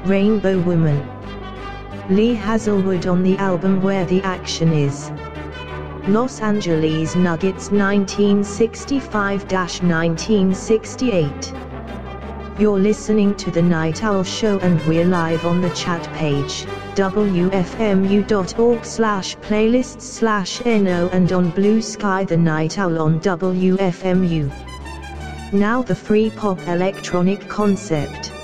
Rainbow Woman. Lee Hazelwood on the album Where the Action Is. Los Angeles Nuggets 1965-1968. You're listening to The Night Owl Show and we're live on the chat page, wfmu.org/playlists/no and on Blue Sky The Night Owl on WFMU. Now the free pop electronic concept.